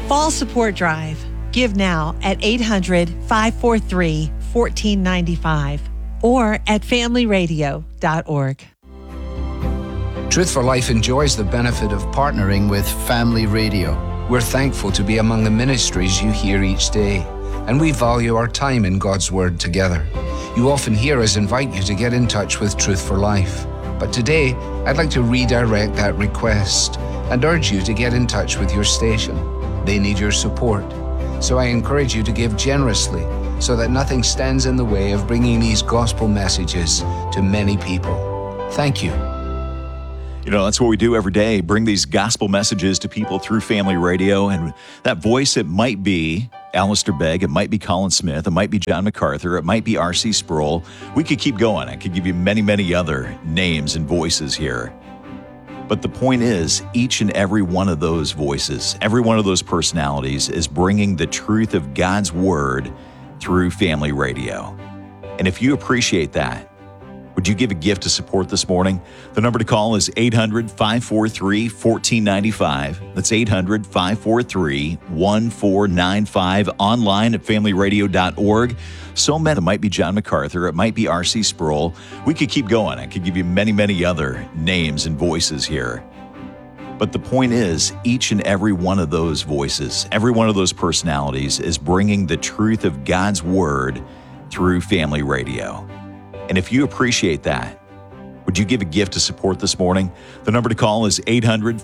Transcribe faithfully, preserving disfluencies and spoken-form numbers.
Fall Support Drive. Give now at eight hundred, five four three, one four nine five or at family radio dot org. Truth for Life enjoys the benefit of partnering with Family Radio. We're thankful to be among the ministries you hear each day, and we value our time in God's Word together. You often hear us invite you to get in touch with Truth for Life, but today I'd like to redirect that request and urge you to get in touch with your station. They need your support, so I encourage you to give generously so that nothing stands in the way of bringing these gospel messages to many people. Thank you. You know, that's what we do every day, bring these gospel messages to people through Family Radio. And that voice, it might be Alistair Begg, it might be Colin Smith, it might be John MacArthur, it might be R C Sproul. We could keep going. I could give you many, many other names and voices here. But the point is, each and every one of those voices, every one of those personalities is bringing the truth of God's Word through Family Radio. And if you appreciate that, would you give a gift to support this morning? The number to call is eight hundred, five four three, one four nine five. That's eight hundred, five four three, one four nine five. Online at family radio dot org. So many. It might be John MacArthur. It might be R C Sproul. We could keep going. I could give you many, many other names and voices here. But the point is, each and every one of those voices, every one of those personalities is bringing the truth of God's Word through Family Radio. And if you appreciate that, would you give a gift to support this morning? The number to call is eight hundred,